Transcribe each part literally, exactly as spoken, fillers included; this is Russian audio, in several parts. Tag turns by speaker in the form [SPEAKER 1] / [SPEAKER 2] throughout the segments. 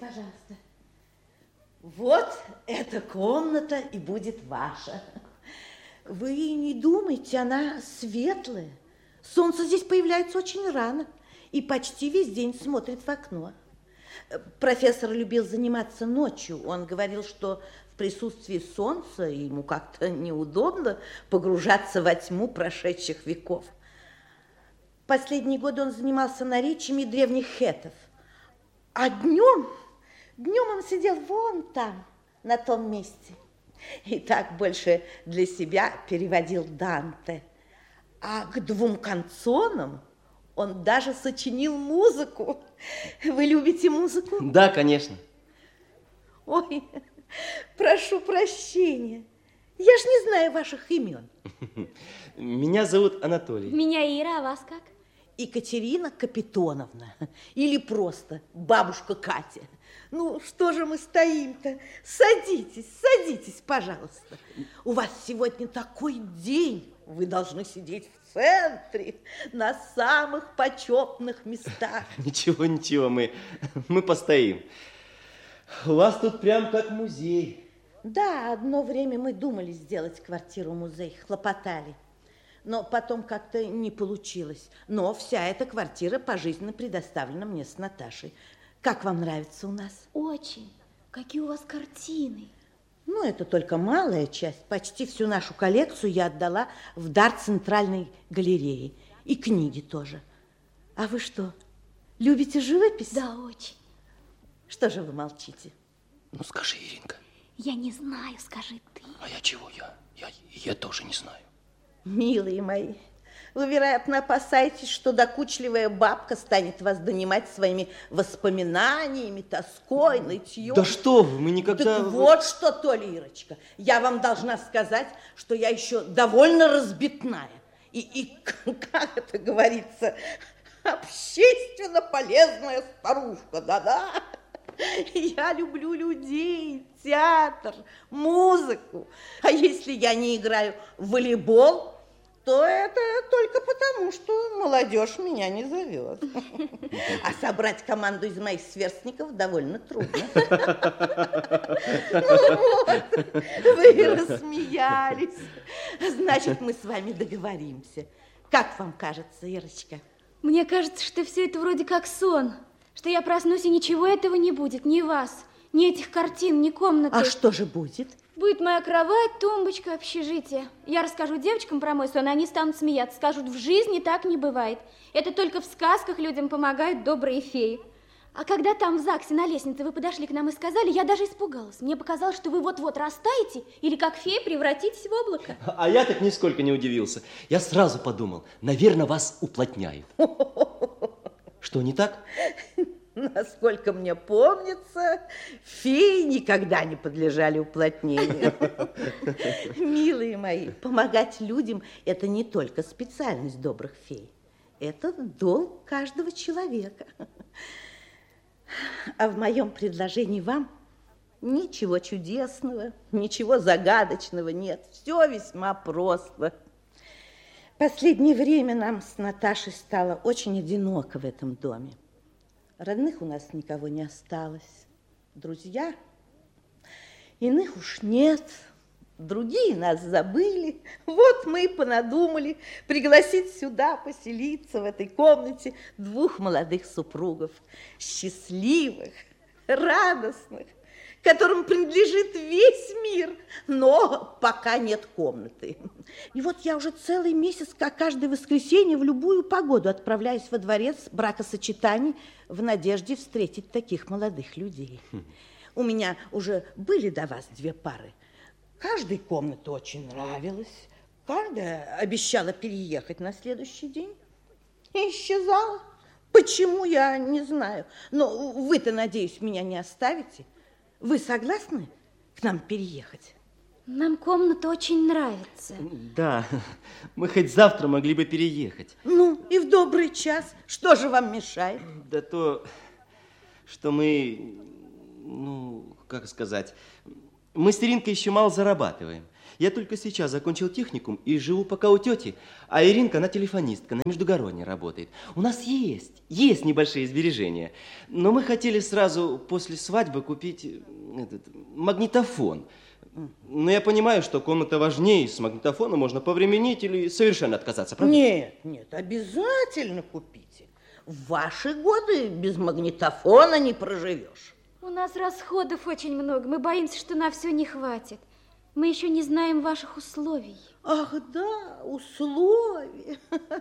[SPEAKER 1] пожалуйста. Вот эта комната и будет ваша. Вы не думайте, она светлая. Солнце здесь появляется очень рано и почти весь день смотрит в окно. Профессор любил заниматься ночью. Он говорил, что в присутствии солнца ему как-то неудобно погружаться во тьму прошедших веков. Последние годы он занимался наречиями древних хетов. А днем, днем он сидел вон там, на том месте. И так больше для себя переводил Данте. А к двум канцонам он даже сочинил музыку. Вы любите музыку?
[SPEAKER 2] Да, конечно.
[SPEAKER 1] Ой, прошу прощения. Я ж не знаю ваших имен.
[SPEAKER 2] Меня зовут Анатолий.
[SPEAKER 3] Меня Ира, а вас как?
[SPEAKER 1] Екатерина Капитоновна. Или просто бабушка Катя. Ну, что же мы стоим-то? Садитесь, садитесь, пожалуйста. У вас сегодня такой день. Вы должны сидеть в центре, на самых почетных местах.
[SPEAKER 2] Ничего, ничего, мы, мы постоим. У вас тут прям как музей.
[SPEAKER 1] Да, одно время мы думали сделать квартиру-музей, хлопотали. Но потом как-то не получилось. Но вся эта квартира пожизненно предоставлена мне с Наташей. Как вам нравится у нас?
[SPEAKER 3] Очень. Какие у вас картины.
[SPEAKER 1] Ну, это только малая часть. Почти всю нашу коллекцию я отдала в дар Центральной галереи. И книги тоже. А вы что, любите живопись?
[SPEAKER 3] Да, очень.
[SPEAKER 1] Что же вы молчите?
[SPEAKER 2] Ну, скажи, Иринка.
[SPEAKER 3] Я не знаю, скажи ты.
[SPEAKER 2] А я чего? Я, я, я тоже не знаю.
[SPEAKER 1] Милые мои, вы, вероятно, опасаетесь, что докучливая бабка станет вас донимать своими воспоминаниями, тоской, нытьем.
[SPEAKER 2] Да что вы, мы никогда...
[SPEAKER 1] Так вот что, Толя, Ирочка, я вам должна сказать, что я еще довольно разбитная. И, и как это говорится, общественно полезная старушка, да-да. Я люблю людей, театр, музыку. А если я не играю в волейбол, то это только потому, что молодежь меня не зовет. А собрать команду из моих сверстников довольно трудно. Ну вот, вы рассмеялись. Значит, мы с вами договоримся. Как вам кажется, Ирочка?
[SPEAKER 3] Мне кажется, что все это вроде как сон. Что я проснусь, и ничего этого не будет. Ни вас, ни этих картин, ни комнаты.
[SPEAKER 1] А что же будет?
[SPEAKER 3] Будет моя кровать, тумбочка, общежитие. Я расскажу девочкам про мой сон, и они станут смеяться. Скажут, в жизни так не бывает. Это только в сказках людям помогают добрые феи. А когда там в ЗАГСе на лестнице вы подошли к нам и сказали, я даже испугалась. Мне показалось, что вы вот-вот растаете или как фея превратитесь в облако.
[SPEAKER 2] А я так нисколько не удивился. Я сразу подумал, наверное, вас уплотняют. Что, не так?
[SPEAKER 1] Насколько мне помнится, феи никогда не подлежали уплотнению. Милые мои, помогать людям – это не только специальность добрых фей. Это долг каждого человека. А в моем предложении вам ничего чудесного, ничего загадочного нет. Все весьма просто. Последнее время нам с Наташей стало очень одиноко в этом доме. Родных у нас никого не осталось. Друзья, иных уж нет. Другие нас забыли. Вот мы и понадумали пригласить сюда поселиться в этой комнате двух молодых супругов. Счастливых, радостных, которым принадлежит весь мир, но пока нет комнаты. И вот я уже целый месяц, как каждое воскресенье, в любую погоду отправляюсь во дворец бракосочетаний в надежде встретить таких молодых людей. У меня уже были до вас две пары. Каждой комната очень нравилась, каждая обещала переехать на следующий день и исчезала. Почему, я не знаю. Но вы-то, надеюсь, меня не оставите. Вы согласны к нам переехать?
[SPEAKER 3] Нам комната очень нравится.
[SPEAKER 2] Да, мы хоть завтра могли бы переехать.
[SPEAKER 1] Ну, и в добрый час. Что же вам мешает?
[SPEAKER 2] Да то, что мы, ну, как сказать, мы с Иринкой еще мало зарабатываем. Я только сейчас закончил техникум и живу пока у тети, а Иринка, она телефонистка, на междугородней работает. У нас есть, есть небольшие сбережения, но мы хотели сразу после свадьбы купить этот, магнитофон. Но я понимаю, что комната важнее, с магнитофона можно повременить или совершенно отказаться, правда?
[SPEAKER 1] Нет, нет, обязательно купите. В ваши годы без магнитофона не проживешь.
[SPEAKER 3] У нас расходов очень много, мы боимся, что на все не хватит. Мы еще не знаем ваших условий.
[SPEAKER 1] Ах, да, условия.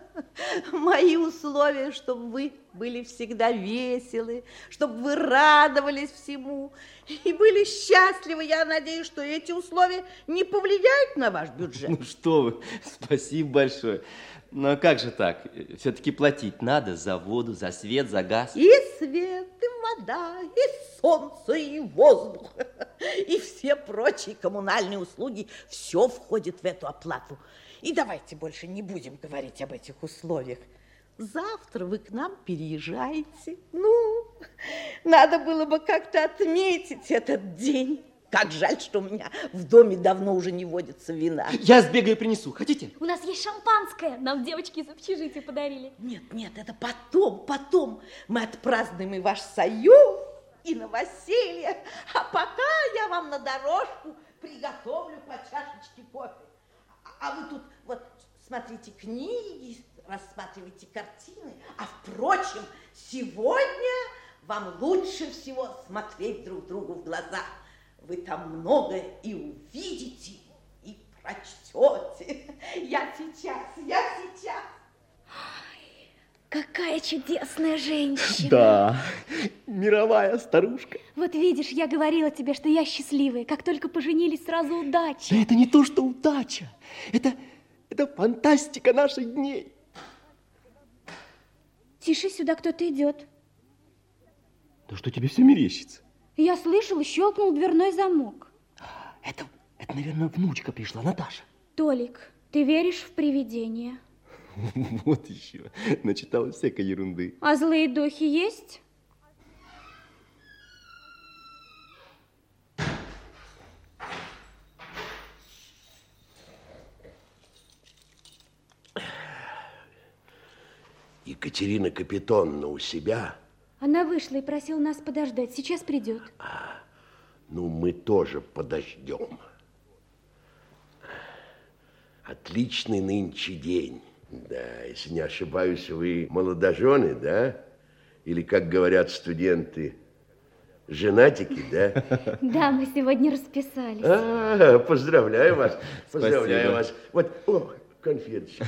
[SPEAKER 1] Мои условия, чтобы вы были всегда веселы, чтобы вы радовались всему и были счастливы. Я надеюсь, что эти условия не повлияют на ваш бюджет.
[SPEAKER 2] Ну что вы, спасибо большое. Но как же так? Все-таки платить надо за воду, за свет, за газ.
[SPEAKER 1] И свет, и вода, и солнце, и воздух, и все прочие коммунальные услуги. Все входит в эту оплату. И давайте больше не будем говорить об этих условиях. Завтра вы к нам переезжаете. Ну, надо было бы как-то отметить этот день. Как жаль, что у меня в доме давно уже не водится вина.
[SPEAKER 2] Я сбегаю и принесу. Хотите?
[SPEAKER 3] У нас есть шампанское. Нам девочки из общежития подарили.
[SPEAKER 1] Нет, нет, это потом, потом. Мы отпразднуем и ваш союз, и новоселье. А пока я вам на дорожку приготовлю по чашечке кофе. А вы тут вот смотрите книги, рассматривайте картины. А впрочем, сегодня вам лучше всего смотреть друг другу в глаза. Вы там многое и увидите, и прочтете. Я сейчас, я сейчас.
[SPEAKER 3] Ой, какая чудесная женщина.
[SPEAKER 2] Да, мировая старушка.
[SPEAKER 3] Вот видишь, я говорила тебе, что я счастливая. Как только поженились, сразу удача.
[SPEAKER 2] Да это не то, что удача. Это, это фантастика наших дней.
[SPEAKER 3] Тише, сюда кто-то идет.
[SPEAKER 2] Да что тебе все мерещится?
[SPEAKER 3] Я слышала, щелкнул дверной замок.
[SPEAKER 2] Это, это, наверное, внучка пришла, Наташа.
[SPEAKER 3] Толик, ты веришь в привидения?
[SPEAKER 2] Вот еще, начиталась всякой ерунды.
[SPEAKER 3] А злые духи есть?
[SPEAKER 4] Екатерина Капитоновна у себя?
[SPEAKER 3] Она вышла и просила нас подождать. Сейчас придет.
[SPEAKER 4] А, ну, мы тоже подождем. Отличный нынче день. Да, если не ошибаюсь, вы молодожены, да? Или, как говорят студенты, женатики, да?
[SPEAKER 3] Да, мы сегодня расписались.
[SPEAKER 4] А, поздравляю вас. Поздравляю
[SPEAKER 2] Спасибо.
[SPEAKER 4] вас. Вот, о, конфеточки.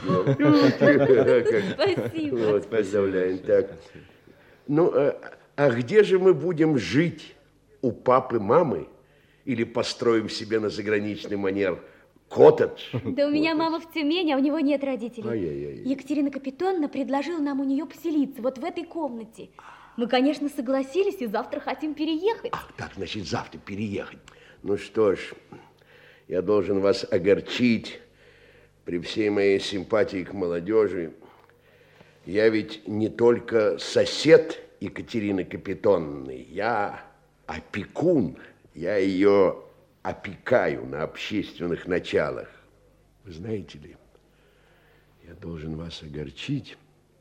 [SPEAKER 3] Спасибо.
[SPEAKER 4] Вот, поздравляем. Так. Ну, а, а где же мы будем жить? У папы, мамы? Или построим себе на заграничный манер коттедж?
[SPEAKER 3] Да у меня мама в Тюмени, а у него нет родителей.
[SPEAKER 4] Ай-яй-яй.
[SPEAKER 3] Екатерина Капитоновна предложила нам у нее поселиться вот в этой комнате. Мы, конечно, согласились и завтра хотим переехать.
[SPEAKER 4] Ах, так, значит, завтра переехать. Ну что ж, я должен вас огорчить при всей моей симпатии к молодежи. Я ведь не только сосед Екатерины Капитоновны, я опекун, я ее опекаю на общественных началах. Вы знаете ли, я должен вас огорчить,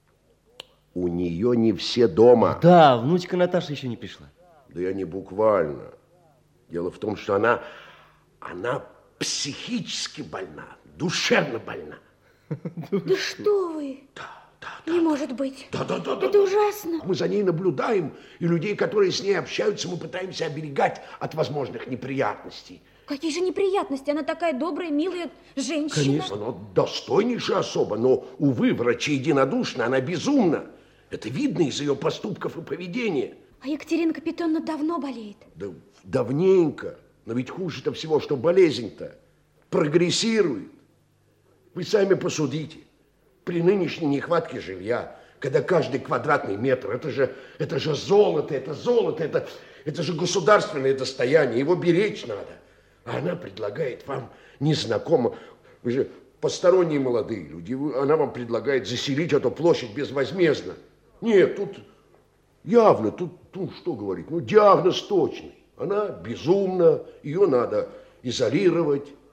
[SPEAKER 4] у нее не все дома.
[SPEAKER 2] Да, внучка Наташа еще не пришла.
[SPEAKER 4] Да я не буквально. Дело в том, что она, она психически больна, душевно больна.
[SPEAKER 3] Да что вы?
[SPEAKER 4] Да, да,
[SPEAKER 3] Не
[SPEAKER 4] да.
[SPEAKER 3] может быть.
[SPEAKER 4] Да, да, да, да.
[SPEAKER 3] Это ужасно.
[SPEAKER 4] Мы за ней наблюдаем, и людей, которые с ней общаются, мы пытаемся оберегать от возможных неприятностей.
[SPEAKER 3] Какие же неприятности? Она такая добрая, милая женщина.
[SPEAKER 4] Конечно, она достойнейшая особа, но, увы, врачи единодушны, она безумна. Это видно из ее поступков и поведения.
[SPEAKER 3] А Екатерина Капитоновна давно болеет.
[SPEAKER 4] Да давненько. Но ведь хуже-то всего, что болезнь-то прогрессирует. Вы сами посудите. При нынешней нехватке жилья, когда каждый квадратный метр, это же, это же золото, это золото, это, это же государственное достояние, его беречь надо. А она предлагает вам незнакомо, вы же посторонние молодые люди, она вам предлагает заселить эту площадь безвозмездно. Нет, тут явно, тут, ну что говорить, ну диагноз точный. Она безумна, ее надо изолировать,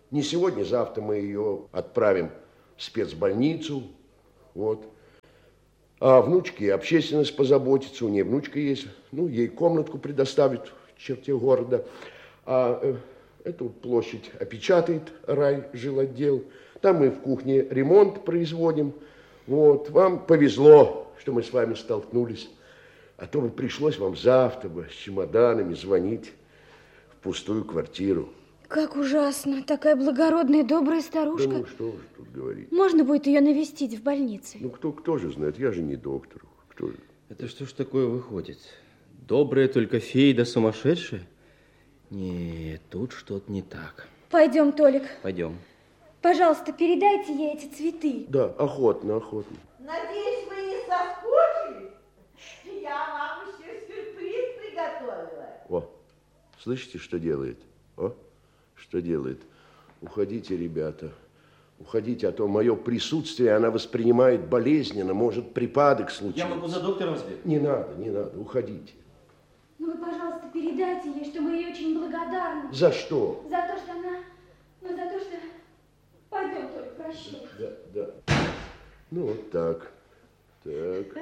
[SPEAKER 4] Не сегодня, завтра мы ее отправим в спецбольницу. Вот. А внучке общественность позаботится. У нее внучка есть. Ну, ей комнатку предоставят в черте города. А э, эту площадь опечатает райжилотдел. Там мы в кухне ремонт производим. Вот. Вам повезло, что мы с вами столкнулись. А то бы пришлось вам завтра бы с чемоданами звонить в пустую квартиру.
[SPEAKER 3] Как ужасно. Такая благородная, добрая старушка.
[SPEAKER 4] Да ну, что же тут говорить.
[SPEAKER 3] Можно будет ее навестить в больнице?
[SPEAKER 4] Ну, кто, кто же знает? Я же не доктор. Кто же?
[SPEAKER 2] Это что ж такое выходит? Добрая только фея да сумасшедшая? Нет, тут что-то не так.
[SPEAKER 3] Пойдем, Толик.
[SPEAKER 2] Пойдем.
[SPEAKER 3] Пожалуйста, передайте ей эти цветы.
[SPEAKER 4] Да, охотно, охотно.
[SPEAKER 1] Надеюсь, вы не соскучились? Я вам еще сюрприз приготовила.
[SPEAKER 4] О, слышите, что делает? О, что делает? Уходите, ребята. Уходите, а то мое присутствие она воспринимает болезненно, может припадок случиться.
[SPEAKER 2] Я могу за доктором сбегать?
[SPEAKER 4] Не надо, не надо, уходите.
[SPEAKER 3] Ну, вы, пожалуйста, передайте ей, что мы ей очень благодарны.
[SPEAKER 4] За что?
[SPEAKER 3] За то, что она... Ну, за то, что... Пойдем, Толик, прощай.
[SPEAKER 4] Да, да. Ну, вот так. Так.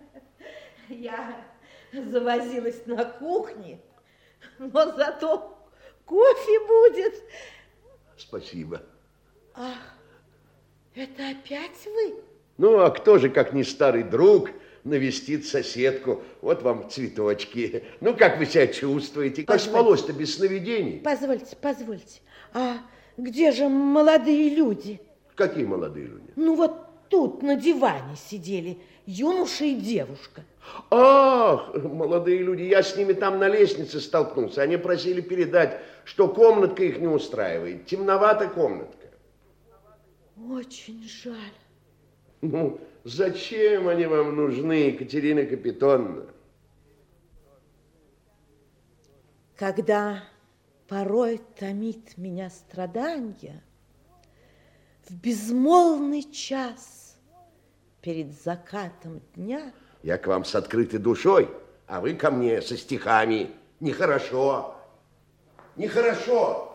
[SPEAKER 1] Я завозилась на кухне, но зато кофе будет.
[SPEAKER 4] Спасибо.
[SPEAKER 1] Ах, это опять вы?
[SPEAKER 4] Ну, а кто же, как не старый друг, навестит соседку? Вот вам цветочки. Ну, как вы себя чувствуете? Как спалось-то без сновидений?
[SPEAKER 1] Позвольте, позвольте. А где же молодые люди?
[SPEAKER 4] Какие молодые люди?
[SPEAKER 1] Ну, вот тут на диване сидели юноша и девушка.
[SPEAKER 4] Ах, молодые люди, я с ними там на лестнице столкнулся. Они просили передать, что комнатка их не устраивает. Темновата комнатка.
[SPEAKER 1] Очень жаль.
[SPEAKER 4] Ну, зачем они вам нужны, Екатерина Капитоновна?
[SPEAKER 1] Когда порой томит меня страданье, в безмолвный час перед закатом дня
[SPEAKER 4] Я к вам с открытой душой, а вы ко мне со стихами. Нехорошо. Нехорошо.